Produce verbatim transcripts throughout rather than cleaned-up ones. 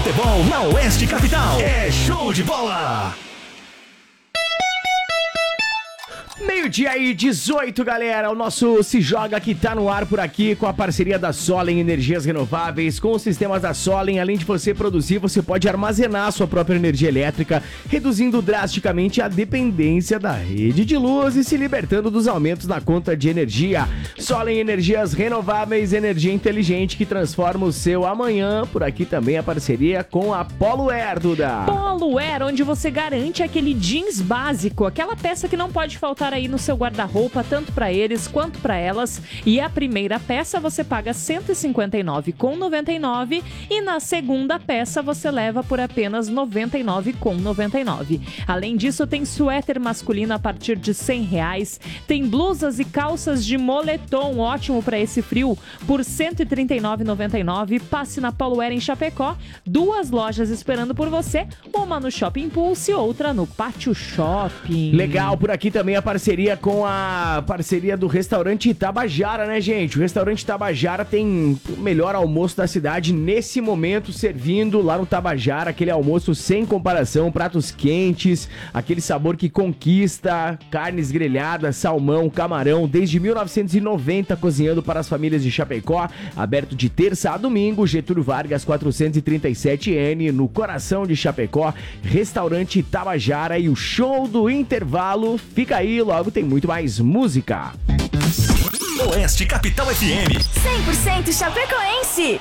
futebol na Oeste Capital. É show de bola! Meio-dia e dezoito, galera. O nosso Se Joga que tá no ar por aqui com a parceria da Solen Energias Renováveis. Com os sistemas da Solen, além de você produzir, você pode armazenar a sua própria energia elétrica, reduzindo drasticamente a dependência da rede de luz e se libertando dos aumentos na conta de energia. Solen Energias Renováveis, energia inteligente que transforma o seu amanhã. Por aqui também a parceria com a Polo Air, Duda. Polo Air, onde você garante aquele jeans básico, aquela peça que não pode faltar aí no seu guarda-roupa, tanto para eles quanto para elas. E a primeira peça você paga cento e cinquenta e nove reais com noventa e nove centavos e na segunda peça você leva por apenas noventa e nove reais com noventa e nove centavos. Além disso, tem suéter masculino a partir de cem reais, tem blusas e calças de moletom, ótimo para esse frio, por cento e trinta e nove reais e noventa e nove centavos. Passe na Polo Air em Chapecó, duas lojas esperando por você, uma no Shopping Pulse e outra no Pátio Shopping. Legal, por aqui também a parceria com a parceria do restaurante Itabajara, né, gente? O restaurante Itabajara tem o melhor almoço da cidade nesse momento, servindo lá no Tabajara, aquele almoço sem comparação, pratos quentes, aquele sabor que conquista, carnes grelhadas, salmão, camarão, desde mil novecentos e noventa, cozinhando para as famílias de Chapecó, aberto de terça a domingo, Getúlio Vargas quatrocentos e trinta e sete N, no coração de Chapecó, restaurante Itabajara. E o show do intervalo fica aí, logo tem muito mais música. Oeste Capital F M cem por cento chapecoense.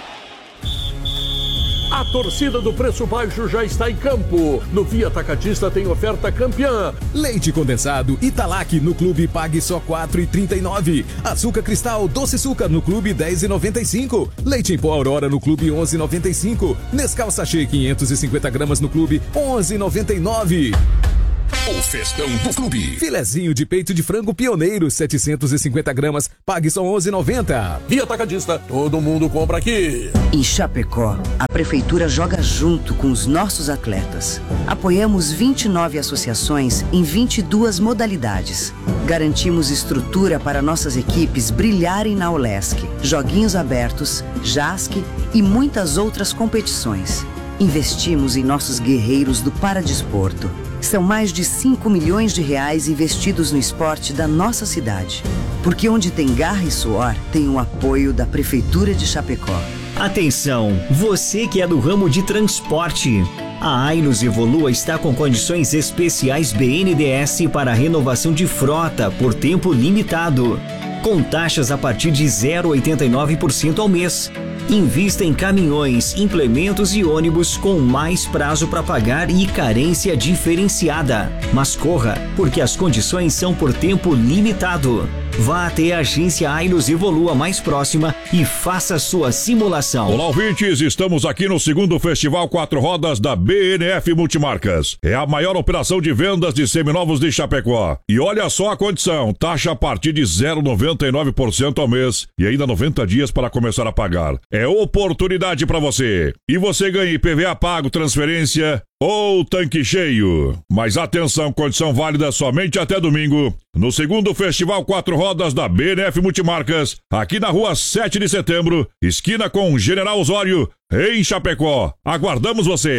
A torcida do preço baixo já está em campo. No Via Atacadista tem oferta campeã. Leite condensado Italac no clube pague só quatro reais e trinta e nove centavos. Açúcar cristal Doce Açúcar no clube dez reais e noventa e cinco centavos. Leite em pó Aurora no clube onze reais e noventa e cinco centavos. Nescau Sachê quinhentos e cinquenta gramas no clube onze reais e noventa e nove centavos. O festão do clube. Filezinho de peito de frango pioneiro, setecentos e cinquenta gramas, pague só onze reais e noventa centavos. Via Atacadista, todo mundo compra aqui. Em Chapecó, a prefeitura joga junto com os nossos atletas. Apoiamos vinte e nove associações em vinte e duas modalidades. Garantimos estrutura para nossas equipes brilharem na Olesc, joguinhos abertos, JASC e muitas outras competições. Investimos em nossos guerreiros do Paradesporto. São mais de cinco milhões de reais investidos no esporte da nossa cidade. Porque onde tem garra e suor, tem o apoio da Prefeitura de Chapecó. Atenção, você que é do ramo de transporte. A Ainos Evolua está com condições especiais B N D E S para renovação de frota por tempo limitado. Com taxas a partir de zero vírgula oitenta e nove por cento ao mês. Invista em caminhões, implementos e ônibus com mais prazo para pagar e carência diferenciada. Mas corra, porque as condições são por tempo limitado. Vá até a agência Ainos Evolua mais próxima e faça sua simulação. Olá, ouvintes, estamos aqui no segundo Festival Quatro Rodas da B N F Multimarcas. É a maior operação de vendas de seminovos de Chapecó. E olha só a condição, taxa a partir de zero vírgula noventa e nove por cento ao mês e ainda noventa dias para começar a pagar. É oportunidade para você. E você ganha I P V A pago, transferência ou tanque cheio. Mas atenção, condição válida somente até domingo, no segundo Festival Quatro Rodas da B N F Multimarcas, aqui na rua sete de setembro, esquina com General Osório, em Chapecó. Aguardamos você!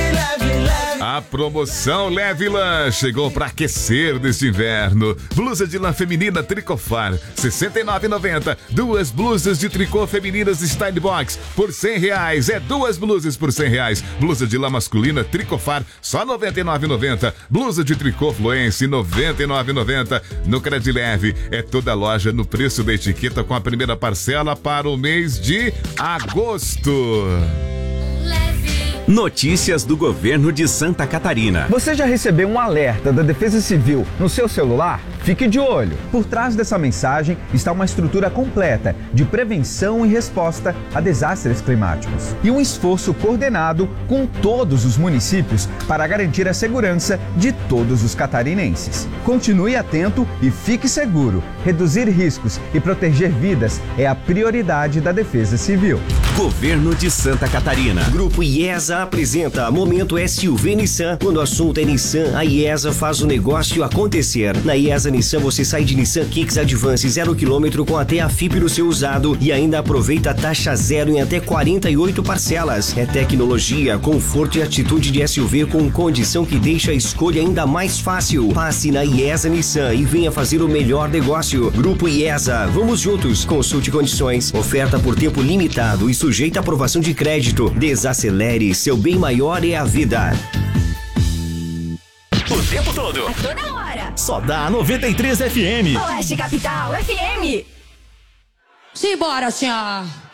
A promoção Leve Lã chegou para aquecer deste inverno. Blusa de lã feminina Tricofar, sessenta e nove reais e noventa centavos. Duas blusas de tricô femininas Style Box por cem reais. É duas blusas por cem reais. Blusa de lã masculina Tricofar, só noventa e nove reais e noventa centavos. Blusa de tricô Fluence, noventa e nove reais e noventa centavos. No Credileve, é toda a loja no preço da etiqueta com a primeira parcela para o mês de agosto. Notícias do governo de Santa Catarina. Você já recebeu um alerta da Defesa Civil no seu celular? Fique de olho. Por trás dessa mensagem está uma estrutura completa de prevenção e resposta a desastres climáticos. E um esforço coordenado com todos os municípios para garantir a segurança de todos os catarinenses. Continue atento e fique seguro. Reduzir riscos e proteger vidas é a prioridade da Defesa Civil. Governo de Santa Catarina. Grupo IESA apresenta Momento S U V Nissan. Quando o assunto é Nissan, a IESA faz o negócio acontecer. Na IESA Nissan você sai de Nissan Kicks Advance zero quilômetro com até a F I P no seu usado e ainda aproveita a taxa zero em até quarenta e oito parcelas. É tecnologia, conforto e atitude de S U V com condição que deixa a escolha ainda mais fácil. Passe na IESA Nissan e venha fazer o melhor negócio. Grupo IESA, vamos juntos. Consulte condições. Oferta por tempo limitado e sujeita à aprovação de crédito. Desacelere, seu bem maior é a vida. O tempo todo. A toda hora. Só dá noventa e três F M. Oeste Capital F M. Simbora, senhor.